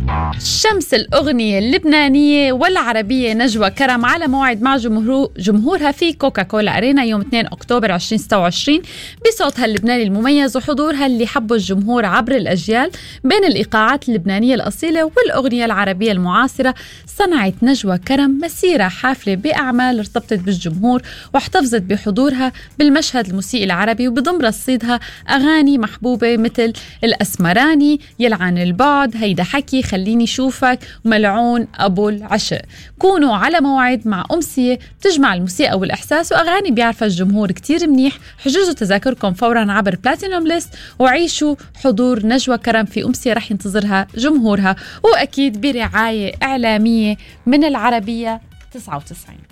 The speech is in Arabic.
شمس الأغنية اللبنانية والعربية نجوى كرم على موعد مع جمهورها في كوكاكولا أرينا يوم 2 أكتوبر 2026 بصوتها اللبناني المميز وحضورها اللي حبه الجمهور عبر الأجيال. بين الإيقاعات اللبنانية الأصيلة والأغنية العربية المعاصرة صنعت نجوى كرم مسيرة حافلة بأعمال ارتبطت بالجمهور واحتفظت بحضورها بالمشهد الموسيقي العربي، وبضم رصيدها أغاني محبوبة مثل الأسمراني، يلعن البعد، هيدا حكي، خليني شوفك، وملعون أبو العشق. كونوا على موعد مع أمسية بتجمع الموسيقى والإحساس وأغاني بيعرفها الجمهور كتير منيح. حجزوا تذاكركم فورا عبر بلاتينوم ليست وعيشوا حضور نجوى كرم في أمسية رح ينتظرها جمهورها، وأكيد برعاية إعلامية من العربية 99.